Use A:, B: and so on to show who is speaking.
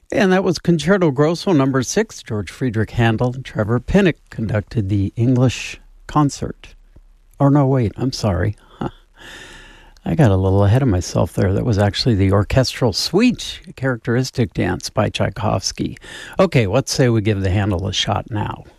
A: And that was Concerto Grosso number 6. George Friedrich Handel and Trevor Pinnock conducted the English concert. Or no, wait, I'm sorry. I got a little ahead of myself there. That was actually the orchestral suite, a characteristic dance by Tchaikovsky. Okay, let's say we give the Handel a shot now.